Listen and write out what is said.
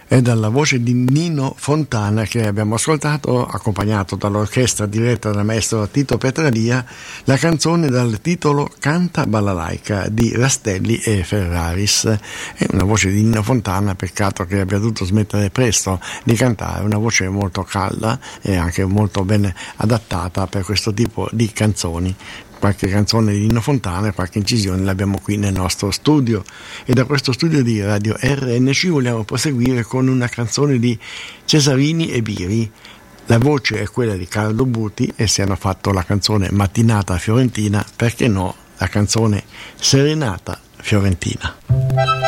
È dalla voce di Nino Fontana che abbiamo ascoltato, accompagnato dall'orchestra diretta dal maestro Tito Petralia, la canzone dal titolo Canta Balalaica di Rastelli e Ferraris. È una voce di Nino Fontana, peccato che abbia dovuto smettere presto di cantare, una voce molto calda e anche molto ben adattata per questo tipo di canzoni. Qualche canzone di Nino Fontana e qualche incisione l'abbiamo qui nel nostro studio, e da questo studio di Radio RNC vogliamo proseguire con una canzone di Cesarini e Biri. La voce è quella di Carlo Buti e se hanno fatto la canzone Mattinata Fiorentina, perché no la canzone Serenata Fiorentina.